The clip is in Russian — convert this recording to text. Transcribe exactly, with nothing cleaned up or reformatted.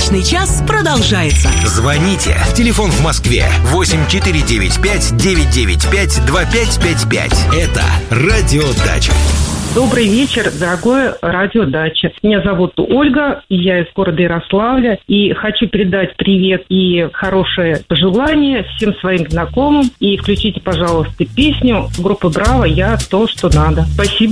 Дачный час продолжается. Звоните. Телефон в Москве восемь четыре девять пять девять девять пять два пять пять пять. Это Радио Дача. Добрый вечер, дорогое радио Дача. Меня зовут Ольга, я из города Ярославля. И хочу передать привет и хорошие пожелания всем своим знакомым. И включите, пожалуйста, песню группы «Браво» «Я то, что надо». Спасибо.